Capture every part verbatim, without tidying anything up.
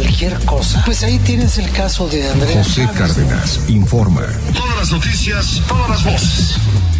cualquier cosa, pues ahí tienes el caso de Andrea José Chávez. Cárdenas informa. Todas las noticias, todas las voces.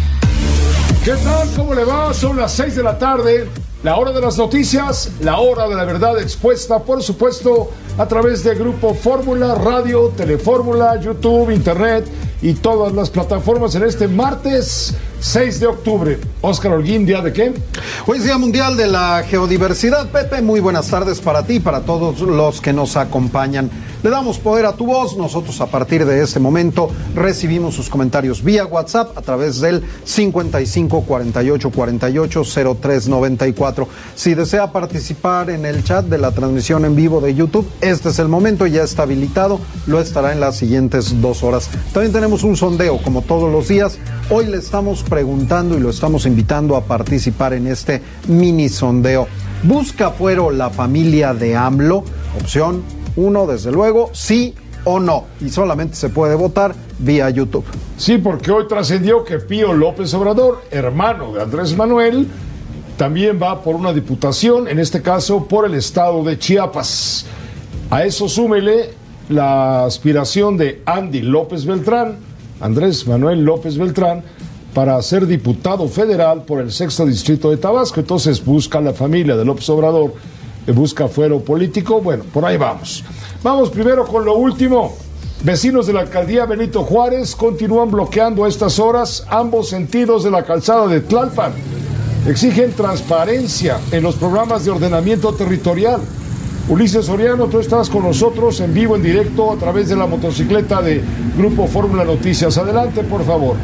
¿Qué tal? ¿Cómo le va? Son las seis de la tarde, la hora de las noticias, la hora de la verdad expuesta, por supuesto, a través de Grupo Fórmula, Radio, Telefórmula, YouTube, Internet y todas las plataformas en este martes seis de octubre. Óscar Holguín, ¿día de qué? Hoy es Día Mundial de la Geodiversidad. Pepe, muy buenas tardes para ti y para todos los que nos acompañan. Le damos poder a tu voz. Nosotros a partir de este momento recibimos sus comentarios vía WhatsApp a través del cincuenta y cinco cuarenta y ocho cuarenta y ocho cero tres noventa y cuatro. Si desea participar en el chat de la transmisión en vivo de YouTube, este es el momento, ya está habilitado, lo estará en las siguientes dos horas. También tenemos un sondeo, como todos los días. Hoy le estamos preguntando y lo estamos invitando a participar en este mini sondeo. ¿Busca fuero la familia de AMLO? Opción uno, desde luego, sí o no. Y solamente se puede votar vía YouTube. Sí, porque hoy trascendió que Pío López Obrador, hermano de Andrés Manuel, también va por una diputación, en este caso por el estado de Chiapas. A eso súmele la aspiración de Andy López Beltrán, Andrés Manuel López Beltrán, para ser diputado federal por el sexto distrito de Tabasco. Entonces busca la familia de López Obrador, busca fuero político. Bueno, por ahí vamos. Vamos primero con lo último. Vecinos de la alcaldía Benito Juárez continúan bloqueando a estas horas ambos sentidos de la calzada de Tlalpan. Exigen transparencia en los programas de ordenamiento territorial. Ulises Soriano, tú estás con nosotros en vivo, en directo, a través de la motocicleta de Grupo Fórmula Noticias. Adelante, por favor.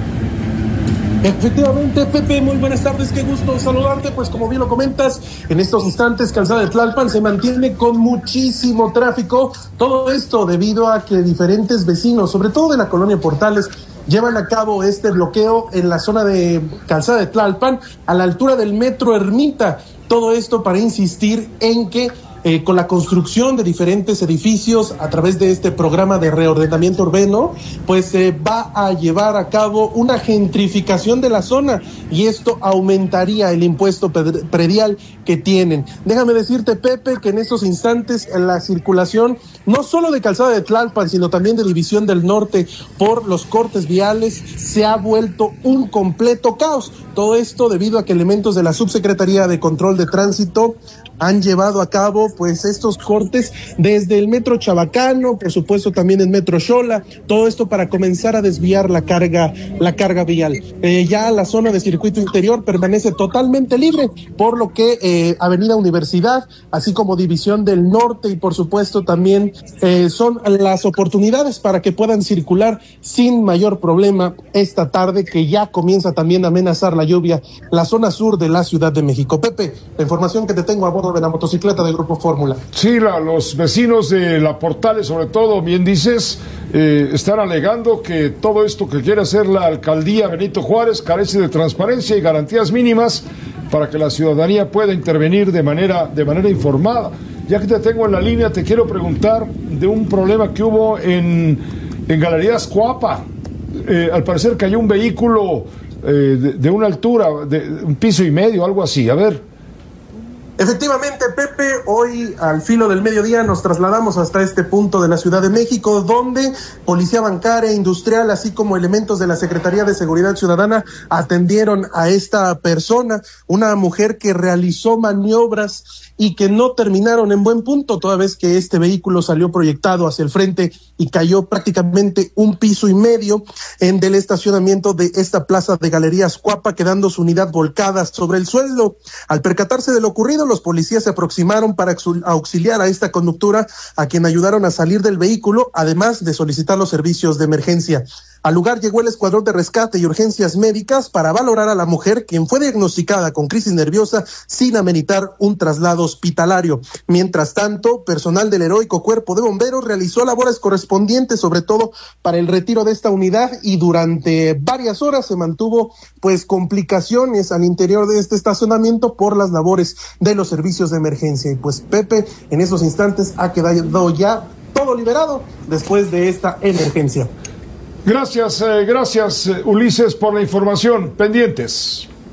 Efectivamente, Pepe, muy buenas tardes, qué gusto saludarte. Pues como bien lo comentas, en estos instantes calzada de Tlalpan se mantiene con muchísimo tráfico. Todo esto debido a que diferentes vecinos, sobre todo de la colonia Portales, llevan a cabo este bloqueo en la zona de calzada de Tlalpan, a la altura del metro Ermita. Todo esto para insistir en que Eh, con la construcción de diferentes edificios a través de este programa de reordenamiento urbano, pues se eh, va a llevar a cabo una gentrificación de la zona y esto aumentaría el impuesto predial que tienen. Déjame decirte, Pepe, que en estos instantes la circulación no solo de calzada de Tlalpan, sino también de División del Norte por los cortes viales se ha vuelto un completo caos. Todo esto debido a que elementos de la Subsecretaría de Control de Tránsito han llevado a cabo pues estos cortes desde el metro Chabacano, por supuesto también el metro Xola, todo esto para comenzar a desviar la carga, la carga vial. Eh, ya la zona de circuito interior permanece totalmente libre, por lo que eh, Avenida Universidad, así como División del Norte y por supuesto también eh, son las oportunidades para que puedan circular sin mayor problema esta tarde, que ya comienza también a amenazar la lluvia la zona sur de la Ciudad de México. Pepe, la información que te tengo a bordo de la motocicleta del Grupo Fórmula. Sí, la, los vecinos de la Portales, sobre todo, bien dices, eh, están alegando que todo esto que quiere hacer la alcaldía Benito Juárez carece de transparencia y garantías mínimas para que la ciudadanía pueda intervenir de manera, de manera informada. Ya que te tengo en la línea, te quiero preguntar de un problema que hubo en, en Galerías Cuapa. Eh, al parecer cayó un vehículo eh, de, de una altura, de un piso y medio, algo así. A ver. Efectivamente, Pepe, hoy al filo del mediodía nos trasladamos hasta este punto de la Ciudad de México, donde Policía Bancaria, Industrial, así como elementos de la Secretaría de Seguridad Ciudadana atendieron a esta persona, una mujer que realizó maniobras y que no terminaron en buen punto, toda vez que este vehículo salió proyectado hacia el frente y cayó prácticamente un piso y medio en del estacionamiento de esta plaza de Galerías Cuapa, quedando su unidad volcada sobre el suelo. Al percatarse de lo ocurrido, los policías se aproximaron para auxiliar a esta conductora, a quien ayudaron a salir del vehículo, además de solicitar los servicios de emergencia. Al lugar llegó el escuadrón de rescate y urgencias médicas para valorar a la mujer, quien fue diagnosticada con crisis nerviosa sin ameritar un traslado hospitalario. Mientras tanto, personal del heroico Cuerpo de Bomberos realizó labores correspondientes, sobre todo para el retiro de esta unidad, y durante varias horas se mantuvo pues complicaciones al interior de este estacionamiento por las labores de los servicios de emergencia. Y pues Pepe, en esos instantes ha quedado ya todo liberado después de esta emergencia. Gracias, eh, gracias Ulises por la información. Pendientes.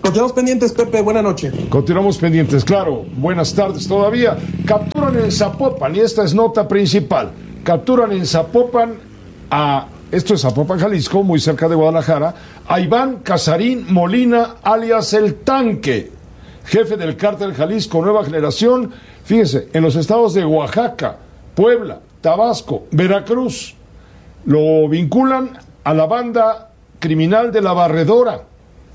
Continuamos pendientes, Pepe, buena noche. Continuamos pendientes, claro, buenas tardes todavía. Capturan en Zapopan, y esta es nota principal, capturan en Zapopan a, esto es Zapopan, Jalisco, muy cerca de Guadalajara, a Iván Casarín Molina, alias El Tanque, jefe del cártel Jalisco Nueva Generación, fíjese, en los estados de Oaxaca, Puebla, Tabasco, Veracruz. Lo vinculan a la banda criminal de La Barredora,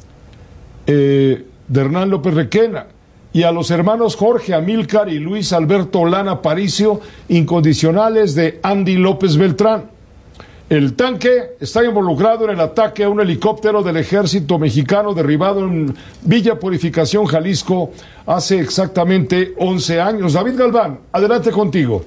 eh, de Hernán López Requena, y a los hermanos Jorge Amílcar y Luis Alberto Lana Paricio, incondicionales de Andy López Beltrán. El Tanque está involucrado en el ataque a un helicóptero del ejército mexicano derribado en Villa Purificación, Jalisco, hace exactamente once años. David Galván, adelante contigo.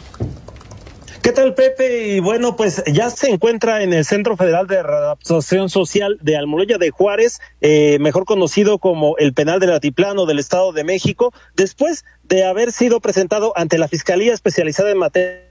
¿Qué tal, Pepe? Y bueno, pues ya se encuentra en el Centro Federal de Readaptación Social de Almoloya de Juárez, eh, mejor conocido como el Penal del Altiplano del Estado de México, después de haber sido presentado ante la Fiscalía Especializada en Materia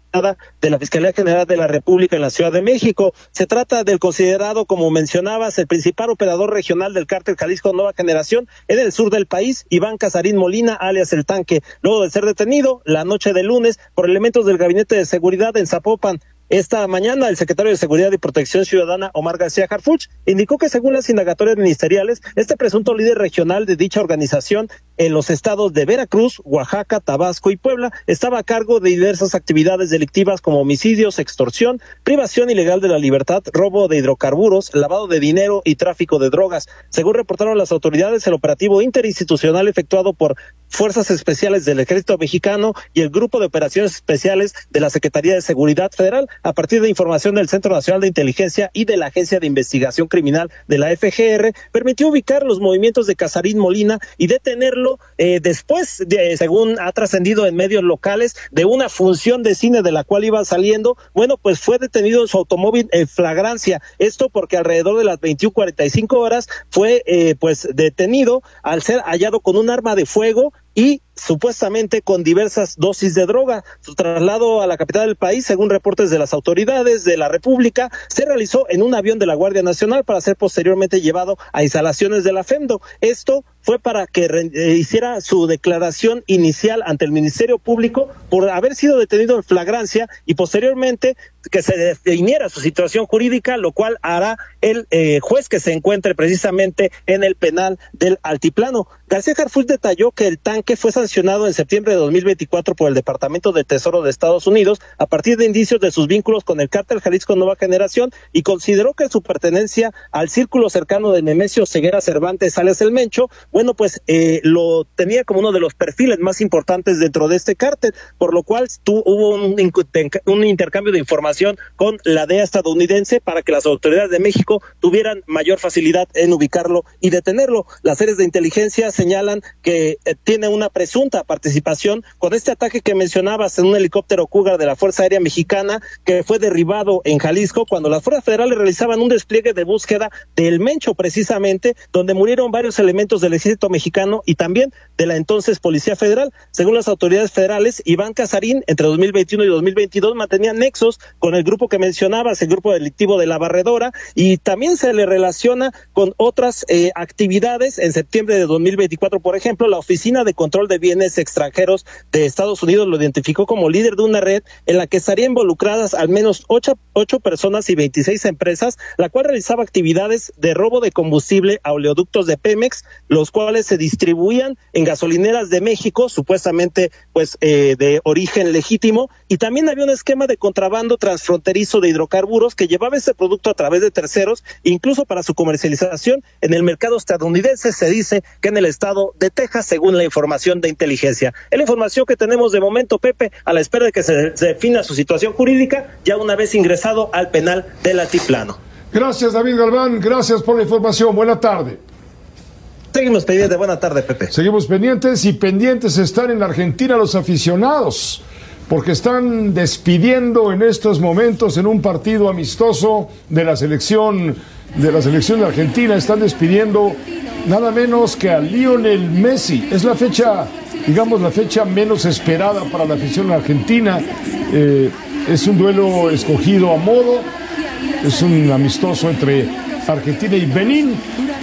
de la Fiscalía General de la República en la Ciudad de México. Se trata del considerado, como mencionabas, el principal operador regional del cártel Jalisco Nueva Generación en el sur del país, Iván Casarín Molina, alias El Tanque, luego de ser detenido la noche de lunes por elementos del Gabinete de Seguridad en Zapopan. Esta mañana, el secretario de Seguridad y Protección Ciudadana, Omar García Harfuch, indicó que según las indagatorias ministeriales, este presunto líder regional de dicha organización en los estados de Veracruz, Oaxaca, Tabasco y Puebla estaba a cargo de diversas actividades delictivas como homicidios, extorsión, privación ilegal de la libertad, robo de hidrocarburos, lavado de dinero y tráfico de drogas. Según reportaron las autoridades, el operativo interinstitucional efectuado por Fuerzas Especiales del Ejército Mexicano y el Grupo de Operaciones Especiales de la Secretaría de Seguridad Federal, a partir de información del Centro Nacional de Inteligencia y de la Agencia de Investigación Criminal de la F G R, permitió ubicar los movimientos de Casarín Molina y detenerlo eh, después, de, según ha trascendido en medios locales, de una función de cine de la cual iba saliendo. Bueno, pues fue detenido en su automóvil en flagrancia. Esto porque alrededor de las veintiuna cuarenta y cinco horas fue eh, pues detenido al ser hallado con un arma de fuego y supuestamente con diversas dosis de droga. Su traslado a la capital del país, según reportes de las autoridades de la República, se realizó en un avión de la Guardia Nacional para ser posteriormente llevado a instalaciones de la FEMDO. Esto fue para que eh, hiciera su declaración inicial ante el Ministerio Público por haber sido detenido en flagrancia y posteriormente que se definiera su situación jurídica, lo cual hará el eh, juez que se encuentre precisamente en el penal del Altiplano. García Harfuch detalló que El Tanque fue sancionado en septiembre de dos mil veinticuatro por el Departamento del Tesoro de Estados Unidos a partir de indicios de sus vínculos con el cártel Jalisco Nueva Generación y consideró que su pertenencia al círculo cercano de Nemesio Ceguera Cervantes, alias El Mencho, bueno, pues eh, lo tenía como uno de los perfiles más importantes dentro de este cártel, por lo cual tu, hubo un, un intercambio de información con la D E A estadounidense para que las autoridades de México tuvieran mayor facilidad en ubicarlo y detenerlo. Las series de inteligencia señalan que eh, tiene una presunta participación con este ataque que mencionabas en un helicóptero Cougar de la Fuerza Aérea Mexicana que fue derribado en Jalisco cuando las fuerzas federales realizaban un despliegue de búsqueda del Mencho precisamente, donde murieron varios elementos del ejército mexicano y también de la entonces Policía Federal. Según las autoridades federales, Iván Casarín entre dos mil veintiuno y dos mil veintidós mantenía nexos con el grupo que mencionabas, el grupo delictivo de La Barredora, y también se le relaciona con otras eh, actividades. En septiembre de dos mil veinticuatro, por ejemplo, la Oficina de Control de Bienes Extranjeros de Estados Unidos lo identificó como líder de una red en la que estarían involucradas al menos ocho, ocho personas y veintiséis empresas, la cual realizaba actividades de robo de combustible a oleoductos de Pemex, los cuales se distribuían en gasolineras de México, supuestamente pues eh, de origen legítimo, y también había un esquema de contrabando transfronterizo de hidrocarburos que llevaba ese producto a través de terceros, incluso para su comercialización en el mercado estadounidense. Se dice que en el estado de Texas, según la información de inteligencia. Es la información que tenemos de momento, Pepe, a la espera de que se, se defina su situación jurídica, ya una vez ingresado al penal del Altiplano. Gracias, David Galván, gracias por la información, buena tarde. Seguimos pendientes, buena tarde, Pepe. Seguimos pendientes y pendientes están en Argentina los aficionados, porque están despidiendo en estos momentos en un partido amistoso de la selección de la selección de Argentina, están despidiendo nada menos que a Lionel Messi. Es la fecha, digamos, la fecha menos esperada para la afición argentina. Eh, es un duelo escogido a modo, es un amistoso entre Argentina y Benín.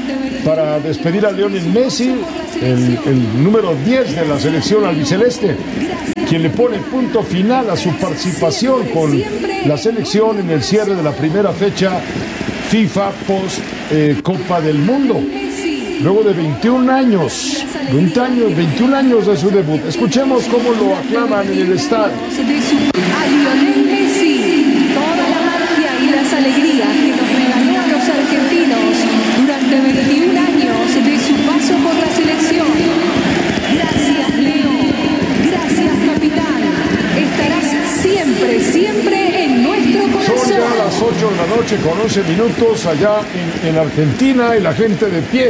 para despedir a Lionel Messi, el, el número diez de la selección albiceleste, quien le pone punto final a su participación con la selección en el cierre de la primera fecha FIFA post eh, Copa del Mundo. Luego de veintiún años, veinte años, veintiún años de su debut. Escuchemos cómo lo aclaman en el estadio. A Lionel Messi, toda la magia y las alegrías que nos regaló a los argentinos durante veintiún años de su paso por la selección. Gracias, Leo. Gracias, capitán. Estarás siempre, siempre en nuestro corazón. Son ya las ocho de la noche con once minutos allá en, en Argentina y la gente de pie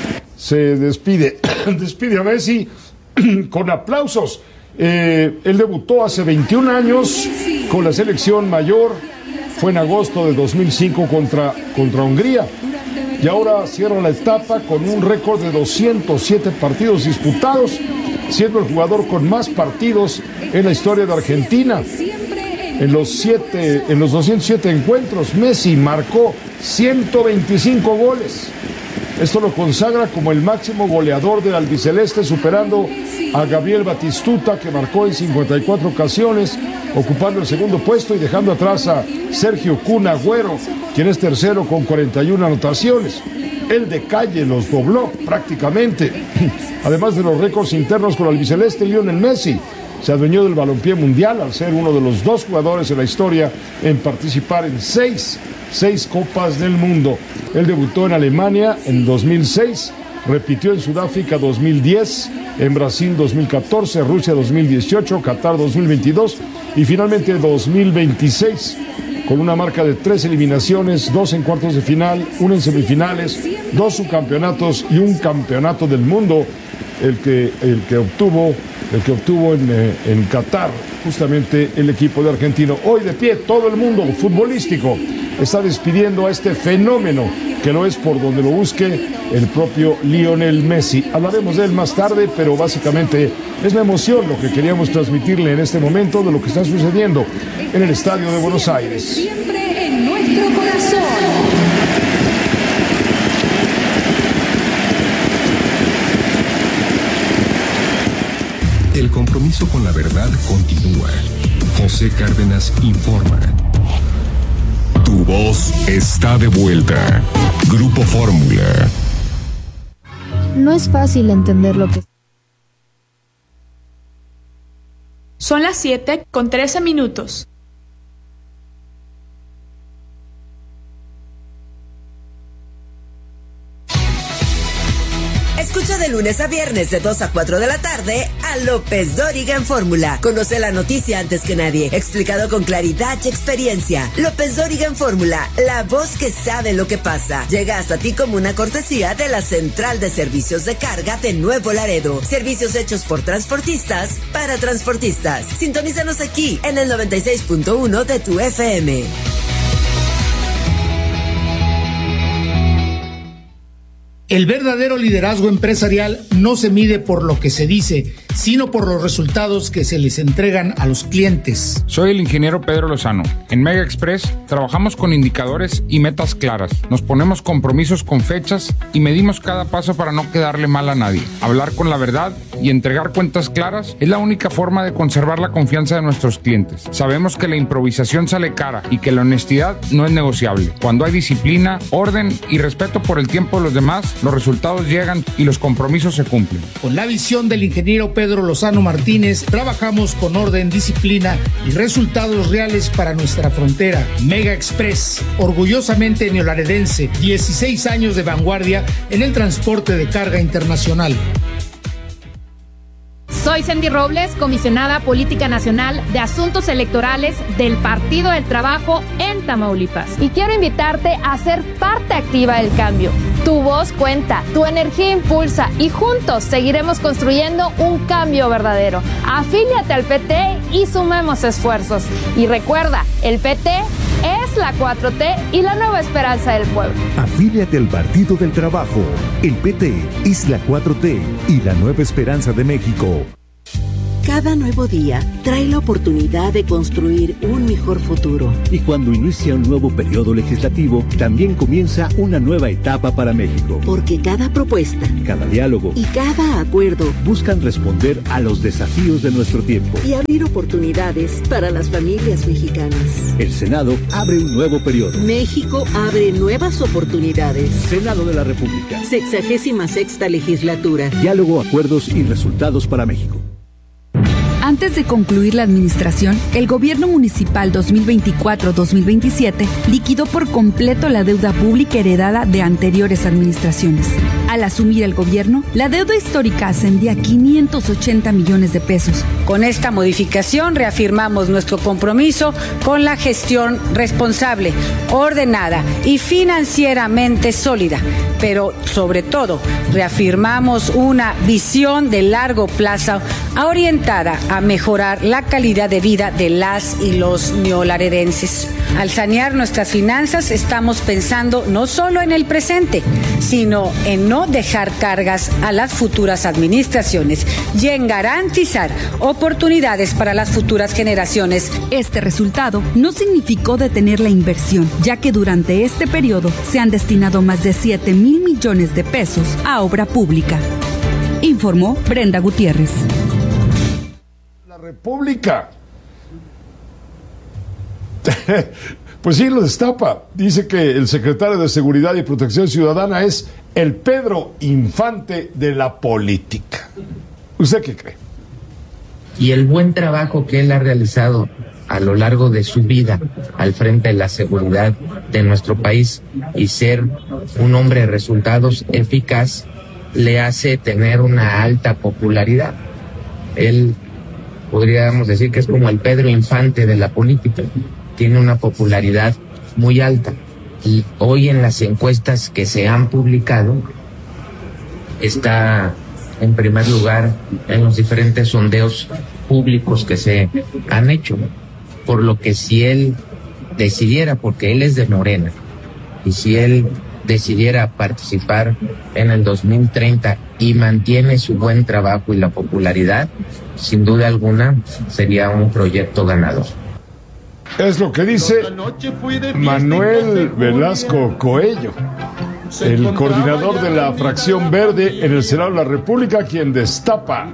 se despide, despide a Messi con aplausos. Eh, él debutó hace veintiún años con la selección mayor, fue en agosto de dos mil cinco contra, contra Hungría, y ahora cierra la etapa con un récord de doscientos siete partidos disputados, siendo el jugador con más partidos en la historia de Argentina. En los, siete, en los doscientos siete encuentros, Messi marcó ciento veinticinco goles. Esto lo consagra como el máximo goleador del albiceleste, superando a Gabriel Batistuta, que marcó en cincuenta y cuatro ocasiones, ocupando el segundo puesto y dejando atrás a Sergio Kun Agüero, quien es tercero con cuarenta y una anotaciones. El de calle los dobló prácticamente. Además de los récords internos con el albiceleste, Lionel Messi se adueñó del balompié mundial al ser uno de los dos jugadores en la historia en participar en seis, seis Copas del Mundo. Él debutó en Alemania en dos mil seis, repitió en Sudáfrica dos mil diez, en Brasil dos mil catorce, Rusia dos mil dieciocho, Qatar dos mil veintidós y finalmente dos mil veintiséis, con una marca de tres eliminaciones, dos en cuartos de final, una en semifinales, dos subcampeonatos y un campeonato del mundo, el que, el que obtuvo, el que obtuvo en, eh, en Qatar, justamente el equipo de argentino. Hoy de pie, todo el mundo futbolístico está despidiendo a este fenómeno, que lo es por donde lo busque el propio Lionel Messi. Hablaremos de él más tarde, pero básicamente es la emoción lo que queríamos transmitirle en este momento de lo que está sucediendo en el Estadio de Buenos Aires. Siempre en nuestro corazón. El compromiso con la verdad continúa. José Cárdenas informa. Tu voz está de vuelta. Grupo Fórmula. No es fácil entender lo que... Son las siete con trece minutos. Escucha de lunes a viernes de dos a cuatro de la tarde a López Dóriga en Fórmula. Conoce la noticia antes que nadie, explicado con claridad y experiencia. López Dóriga en Fórmula, la voz que sabe lo que pasa. Llega hasta ti como una cortesía de la Central de Servicios de Carga de Nuevo Laredo. Servicios hechos por transportistas para transportistas. Sintonízanos aquí en el noventa y seis punto uno de tu F M. El verdadero liderazgo empresarial no se mide por lo que se dice, sino por los resultados que se les entregan a los clientes. Soy el ingeniero Pedro Lozano. En Mega Express trabajamos con indicadores y metas claras. Nos ponemos compromisos con fechas y medimos cada paso para no quedarle mal a nadie. Hablar con la verdad y entregar cuentas claras es la única forma de conservar la confianza de nuestros clientes. Sabemos que la improvisación sale cara y que la honestidad no es negociable. Cuando hay disciplina, orden y respeto por el tiempo de los demás, los resultados llegan y los compromisos se cumplen. Con la visión del ingeniero Pedro Lozano Martínez, trabajamos con orden, disciplina y resultados reales para nuestra frontera. Mega Express, orgullosamente neolaredense, dieciséis años de vanguardia en el transporte de carga internacional. Soy Cindy Robles, comisionada política nacional de asuntos electorales del Partido del Trabajo en Tamaulipas. Y quiero invitarte a ser parte activa del cambio. Tu voz cuenta, tu energía impulsa y juntos seguiremos construyendo un cambio verdadero. Afíliate al P T y sumemos esfuerzos. Y recuerda, el P T es la cuatro T y la nueva esperanza del pueblo. Afíliate al Partido del Trabajo. El P T es la cuatro T y la nueva esperanza de México. Cada nuevo día trae la oportunidad de construir un mejor futuro. Y cuando inicia un nuevo periodo legislativo, también comienza una nueva etapa para México. Porque cada propuesta, cada diálogo y cada acuerdo buscan responder a los desafíos de nuestro tiempo y abrir oportunidades para las familias mexicanas. El Senado abre un nuevo periodo. México abre nuevas oportunidades. Senado de la República. Sexagésima sexta legislatura. Diálogo, acuerdos y resultados para México. Antes de concluir la administración, el gobierno municipal dos mil veinticuatro dos mil veintisiete liquidó por completo la deuda pública heredada de anteriores administraciones. Al asumir el gobierno, la deuda histórica ascendía a quinientos ochenta millones de pesos. Con esta modificación reafirmamos nuestro compromiso con la gestión responsable, ordenada y financieramente sólida, pero sobre todo reafirmamos una visión de largo plazo orientada a mejorar la calidad de vida de las y los neolaredenses. Al sanear nuestras finanzas estamos pensando no solo en el presente, sino en no dejar cargas a las futuras administraciones y en garantizar oportunidades para las futuras generaciones. Este resultado no significó detener la inversión, ya que durante este periodo se han destinado más de siete mil millones de pesos a obra pública, informó Brenda Gutiérrez. La República. Pues sí, lo destapa. Dice que el secretario de Seguridad y Protección Ciudadana es el Pedro Infante de la política. ¿Usted qué cree? Y el buen trabajo que él ha realizado a lo largo de su vida al frente de la seguridad de nuestro país y ser un hombre de resultados eficaz le hace tener una alta popularidad. Él, podríamos decir que es como el Pedro Infante de la política. Tiene una popularidad muy alta y hoy en las encuestas que se han publicado está en primer lugar en los diferentes sondeos públicos que se han hecho, por lo que si él decidiera, porque él es de Morena, y si él decidiera participar en el dos mil treinta y mantiene su buen trabajo y la popularidad, sin duda alguna sería un proyecto ganador. Es lo que dice Manuel Velasco Coello, el coordinador de la fracción verde en el Senado de la República, quien destapa,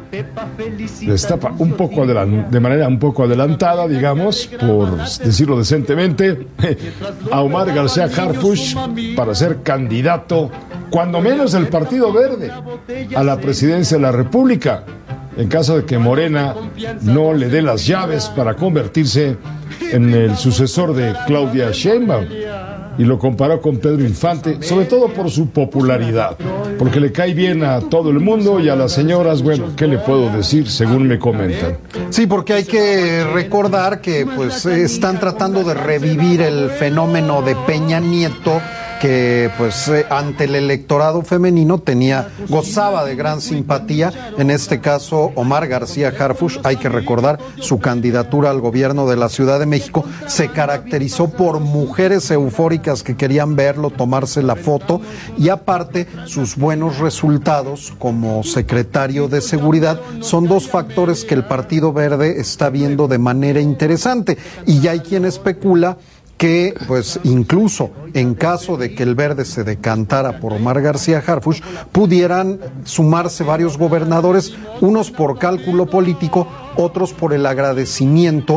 destapa un poco adelant- de manera un poco adelantada, digamos, por decirlo decentemente, a Omar García Harfuch para ser candidato, cuando menos del Partido Verde, a la presidencia de la República, en caso de que Morena no le dé las llaves para convertirse en el sucesor de Claudia Sheinbaum. Y lo comparó con Pedro Infante, sobre todo por su popularidad, porque le cae bien a todo el mundo y a las señoras, bueno, ¿qué le puedo decir? Según me comentan. Sí, porque hay que recordar que pues están tratando de revivir el fenómeno de Peña Nieto, que pues eh, ante el electorado femenino tenía, gozaba de gran simpatía. En este caso, Omar García Harfuch, hay que recordar, su candidatura al gobierno de la Ciudad de México se caracterizó por mujeres eufóricas que querían verlo, tomarse la foto, y aparte sus buenos resultados como secretario de Seguridad son dos factores que el Partido Verde está viendo de manera interesante, y ya hay quien especula que pues incluso en caso de que el Verde se decantara por Omar García Harfuch, pudieran sumarse varios gobernadores, unos por cálculo político, otros por el agradecimiento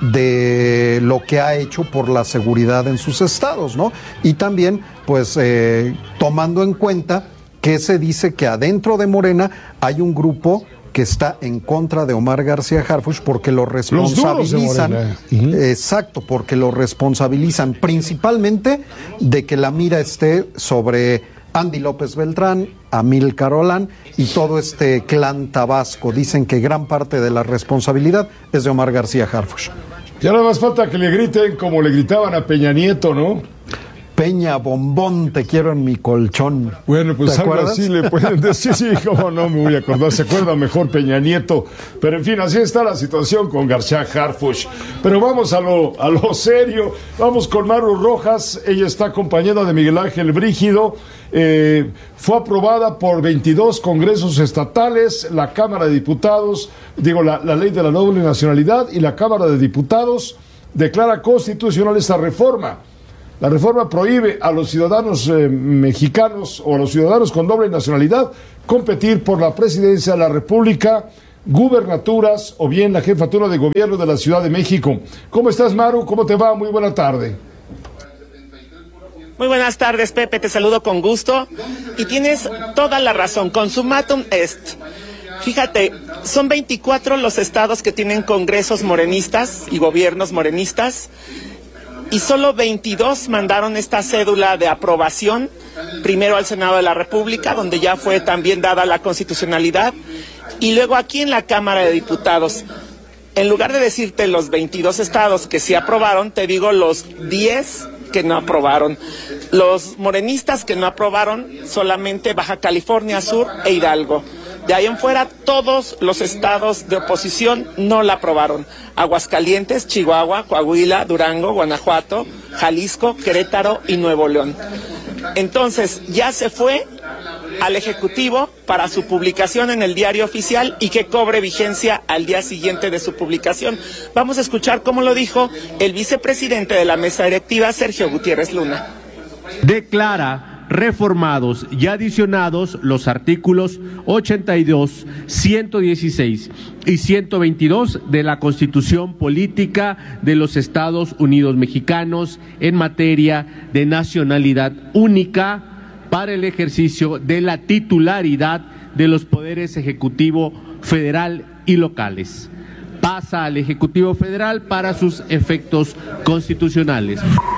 de lo que ha hecho por la seguridad en sus estados, ¿no? Y también pues eh, tomando en cuenta que se dice que adentro de Morena hay un grupo que está en contra de Omar García Harfuch porque lo responsabilizan, uh-huh. exacto, porque lo responsabilizan principalmente de que la mira esté sobre Andy López Beltrán, Amílcar Olán y todo este clan tabasco. Dicen que gran parte de la responsabilidad es de Omar García Harfuch. Ya nada más falta que le griten como le gritaban a Peña Nieto, ¿no? Peña Bombón, te quiero en mi colchón. Bueno, pues algo acuerdas? así le pueden decir, sí, cómo no me voy a acordar, se acuerda mejor Peña Nieto, pero en fin, así está la situación con García Harfuch. Pero vamos a lo, a lo serio, vamos con Maru Rojas, ella está acompañada de Miguel Ángel Brígido, eh, fue aprobada por veintidós congresos estatales, la Cámara de Diputados, digo, la, la ley de la doble nacionalidad, y la Cámara de Diputados declara constitucional esta reforma. La reforma prohíbe a los ciudadanos eh, mexicanos o a los ciudadanos con doble nacionalidad competir por la presidencia de la República, gubernaturas o bien la jefatura de gobierno de la Ciudad de México. ¿Cómo estás, Maru? ¿Cómo te va? Muy buena tarde. Muy buenas tardes, Pepe, te saludo con gusto y tienes toda la razón, consumatum est. Fíjate, son veinticuatro los estados que tienen congresos morenistas y gobiernos morenistas, y solo veintidós mandaron esta cédula de aprobación, primero al Senado de la República, donde ya fue también dada la constitucionalidad, y luego aquí en la Cámara de Diputados. En lugar de decirte los veintidós estados que sí aprobaron, te digo los diez que no aprobaron. Los morenistas que no aprobaron, solamente Baja California Sur e Hidalgo. De ahí en fuera, todos los estados de oposición no la aprobaron. Aguascalientes, Chihuahua, Coahuila, Durango, Guanajuato, Jalisco, Querétaro y Nuevo León. Entonces, ya se fue al Ejecutivo para su publicación en el Diario Oficial y que cobre vigencia al día siguiente de su publicación. Vamos a escuchar cómo lo dijo el vicepresidente de la mesa directiva, Sergio Gutiérrez Luna. Declara reformados y adicionados los artículos ochenta y dos, ciento dieciséis y ciento veintidós de la Constitución Política de los Estados Unidos Mexicanos en materia de nacionalidad única para el ejercicio de la titularidad de los poderes ejecutivo, federal y locales. Pasa al Ejecutivo Federal para sus efectos constitucionales.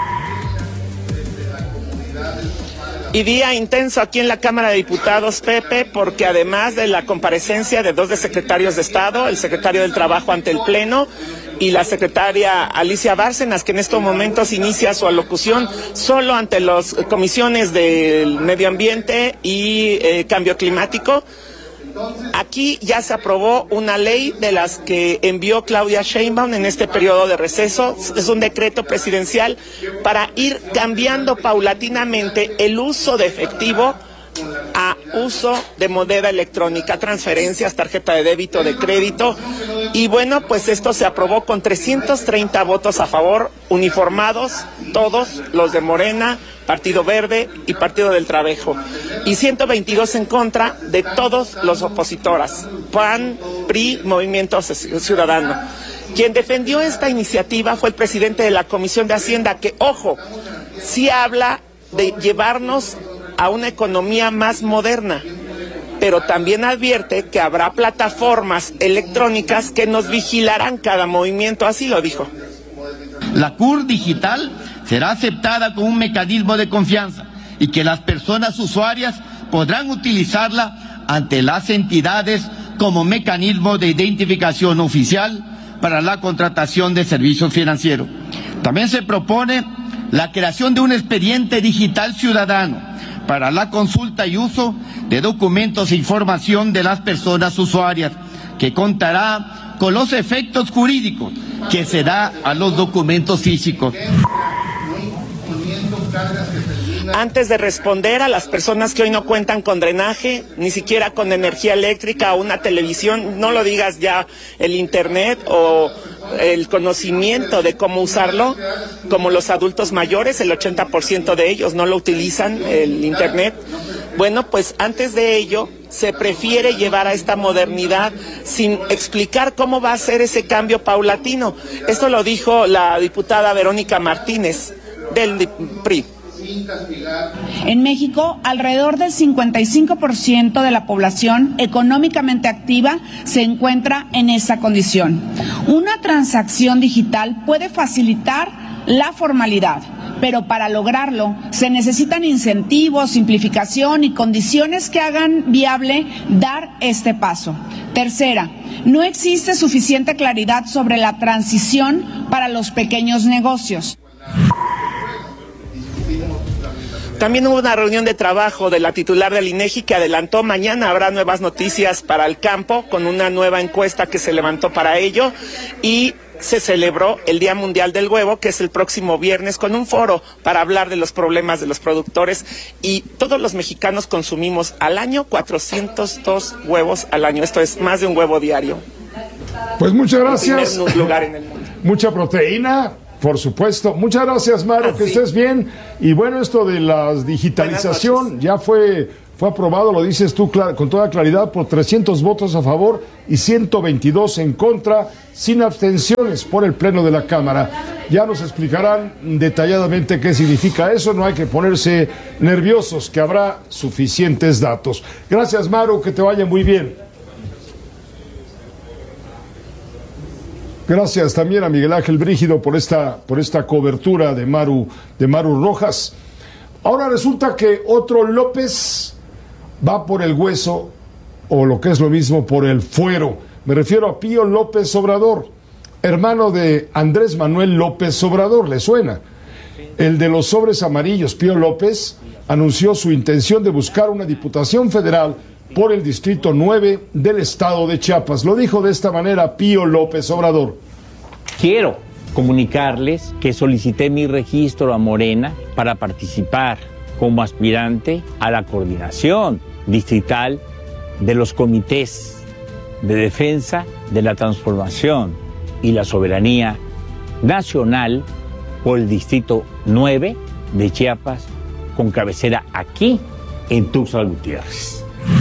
Y día intenso aquí en la Cámara de Diputados, Pepe, porque además de la comparecencia de dos de secretarios de Estado, el secretario del Trabajo ante el Pleno y la secretaria Alicia Bárcenas, que en estos momentos inicia su alocución solo ante las comisiones del Medio Ambiente y eh, Cambio Climático. Aquí ya se aprobó una ley de las que envió Claudia Sheinbaum en este periodo de receso. Es un decreto presidencial para ir cambiando paulatinamente el uso de efectivo a uso de moneda electrónica, transferencias, tarjeta de débito, de crédito. Y bueno, pues esto se aprobó con trescientos treinta votos a favor, uniformados, todos los de Morena, Partido Verde y Partido del Trabajo, y ciento veintidós en contra de todos los opositoras, P A N, P R I, Movimiento Ciudadano. Quien defendió esta iniciativa fue el presidente de la Comisión de Hacienda, que, ojo, sí habla de llevarnos a una economía más moderna, pero también advierte que habrá plataformas electrónicas que nos vigilarán cada movimiento, así lo dijo. La C U R digital será aceptada como un mecanismo de confianza y que las personas usuarias podrán utilizarla ante las entidades como mecanismo de identificación oficial para la contratación de servicios financieros. También se propone la creación de un expediente digital ciudadano para la consulta y uso de documentos e información de las personas usuarias, que contará con los efectos jurídicos que se da a los documentos físicos. Antes de responder a las personas que hoy no cuentan con drenaje, ni siquiera con energía eléctrica o una televisión, no lo digas ya el internet o el conocimiento de cómo usarlo, como los adultos mayores, el ochenta por ciento de ellos no lo utilizan, el internet. Bueno, pues antes de ello se prefiere llevar a esta modernidad sin explicar cómo va a ser ese cambio paulatino. Esto lo dijo la diputada Verónica Martínez del P R I. En México, alrededor del cincuenta y cinco por ciento de la población económicamente activa se encuentra en esa condición. Una transacción digital puede facilitar la formalidad, pero para lograrlo se necesitan incentivos, simplificación y condiciones que hagan viable dar este paso. Tercera, no existe suficiente claridad sobre la transición para los pequeños negocios. También hubo una reunión de trabajo de la titular del INEGI que adelantó mañana habrá nuevas noticias para el campo con una nueva encuesta que se levantó para ello, y se celebró el Día Mundial del Huevo, que es el próximo viernes, con un foro para hablar de los problemas de los productores. Y todos los mexicanos consumimos al año cuatrocientos dos huevos al año. Esto es más de un huevo diario. Pues muchas gracias. En primer lugar en el mundo. Mucha proteína, por supuesto. Muchas gracias, Maru, ah, que sí. estés bien. Y bueno, esto de la digitalización ya fue, fue aprobado, lo dices tú clar- con toda claridad, por trescientos votos a favor y ciento veintidós en contra, sin abstenciones por el Pleno de la Cámara. Ya nos explicarán detalladamente qué significa eso, no hay que ponerse nerviosos, que habrá suficientes datos. Gracias, Maru, que te vaya muy bien. Gracias también a Miguel Ángel Brígido por esta, por esta cobertura de Maru, de Maru Rojas. Ahora resulta que otro López va por el hueso, o lo que es lo mismo, por el fuero. Me refiero a Pío López Obrador, hermano de Andrés Manuel López Obrador, ¿le suena? El de los sobres amarillos. Pío López anunció su intención de buscar una diputación federal por el Distrito nueve del estado de Chiapas. Lo dijo de esta manera Pío López Obrador. Quiero comunicarles que solicité mi registro a Morena para participar como aspirante a la coordinación distrital de los comités de defensa de la transformación y la soberanía nacional por el Distrito nueve de Chiapas, con cabecera aquí en Tuxtla Gutiérrez.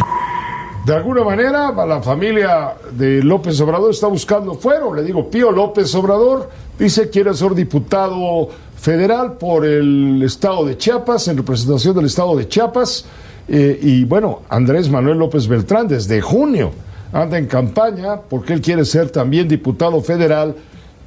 De alguna manera, la familia de López Obrador está buscando fuero. Le digo, Pío López Obrador dice que quiere ser diputado federal por el estado de Chiapas, en representación del estado de Chiapas. Eh, y bueno, Andrés Manuel López Beltrán desde junio anda en campaña porque él quiere ser también diputado federal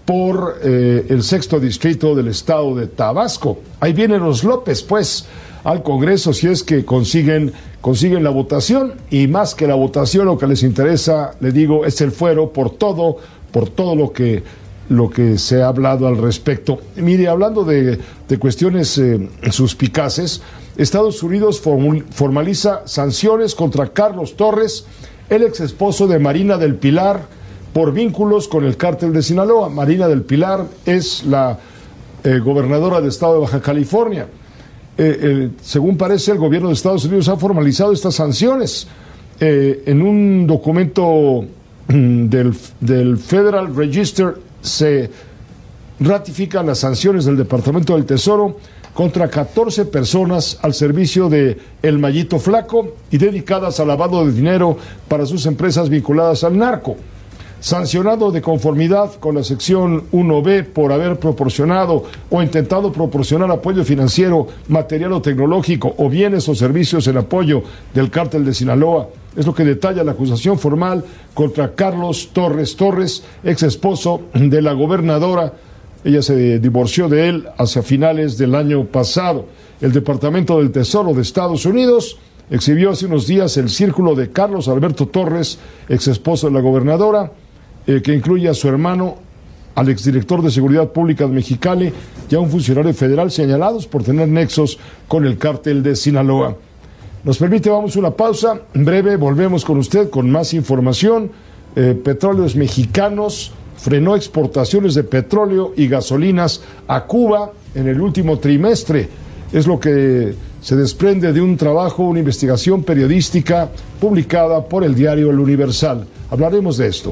por eh, el sexto distrito del estado de Tabasco. Ahí vienen los López, pues, al Congreso, si es que consiguen, consiguen la votación, y más que la votación, lo que les interesa, le digo, es el fuero por todo, por todo lo que, lo que se ha hablado al respecto. Mire, hablando de, de cuestiones eh, suspicaces, Estados Unidos formul, formaliza sanciones contra Carlos Torres, el ex esposo de Marina del Pilar, por vínculos con el cártel de Sinaloa. Marina del Pilar es la eh, gobernadora del estado de Baja California. Eh, eh, según parece, el gobierno de Estados Unidos ha formalizado estas sanciones. Eh, en un documento del, del Federal Register se ratifican las sanciones del Departamento del Tesoro contra catorce personas al servicio de El Mallito Flaco y dedicadas al lavado de dinero para sus empresas vinculadas al narco. Sancionado de conformidad con la sección uno be por haber proporcionado o intentado proporcionar apoyo financiero, material o tecnológico o bienes o servicios en apoyo del cártel de Sinaloa. Es lo que detalla la acusación formal contra Carlos Torres Torres, ex esposo de la gobernadora. Ella se divorció de él hacia finales del año pasado. El Departamento del Tesoro de Estados Unidos exhibió hace unos días el círculo de Carlos Alberto Torres, ex esposo de la gobernadora, eh, que incluye a su hermano, al exdirector de Seguridad Pública de Mexicali y a un funcionario federal señalados por tener nexos con el cártel de Sinaloa. Nos permite, vamos a una pausa. En breve volvemos con usted con más información. Eh, Petróleos Mexicanos frenó exportaciones de petróleo y gasolinas a Cuba en el último trimestre. Es lo que se desprende de un trabajo, una investigación periodística publicada por el diario El Universal. Hablaremos de esto.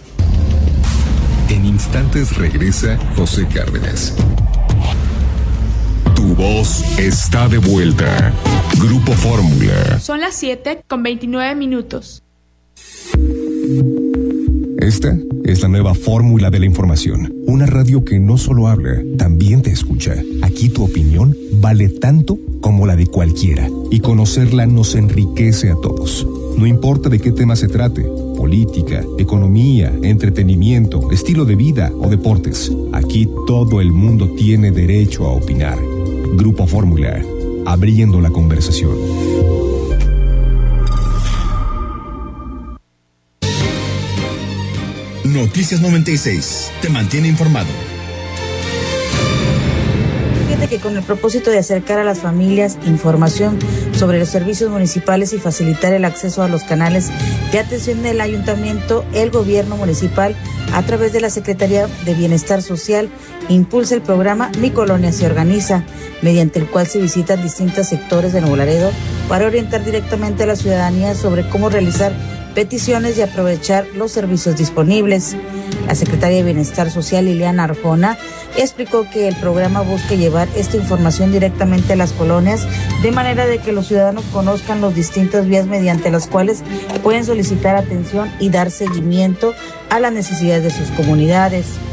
En instantes regresa José Cárdenas. Tu voz está de vuelta. Grupo Fórmula. Son las siete con veintinueve minutos. Esta es la nueva fórmula de la información. Una radio que no solo habla, también te escucha. Aquí tu opinión vale tanto como la de cualquiera. Y conocerla nos enriquece a todos. No importa de qué tema se trate: política, economía, entretenimiento, estilo de vida o deportes. Aquí todo el mundo tiene derecho a opinar. Grupo Fórmula, abriendo la conversación. Noticias noventa y seis te mantiene informado. Fíjate que con el propósito de acercar a las familias información sobre los servicios municipales y facilitar el acceso a los canales de atención del ayuntamiento, el gobierno municipal, a través de la Secretaría de Bienestar Social, impulsa el programa Mi Colonia se Organiza, mediante el cual se visitan distintos sectores de Nuevo Laredo para orientar directamente a la ciudadanía sobre cómo realizar peticiones y aprovechar los servicios disponibles. La secretaria de Bienestar Social, Liliana Arjona, explicó que el programa busca llevar esta información directamente a las colonias, de manera de que los ciudadanos conozcan las distintas vías mediante las cuales pueden solicitar atención y dar seguimiento a las necesidades de sus comunidades.